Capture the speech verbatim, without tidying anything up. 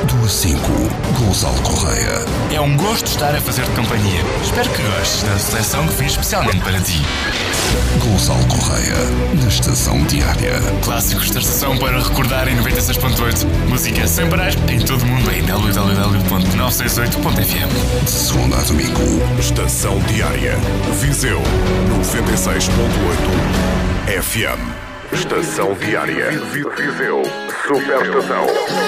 quatro a cinco, Gonçalo Correia. É um gosto estar a fazer-te companhia. Espero que gostes da seleção que fiz especialmente para ti. Gonçalo Correia, na Estação Diária. Clássicos da estação para recordar em noventa e seis ponto oito. Música sem parar em todo o mundo em w w w ponto novecentos e sessenta e oito ponto f m. De segunda a domingo. Estação Diária. Viseu noventa e seis ponto oito F M. Estação Diária. Viseu. Superestação.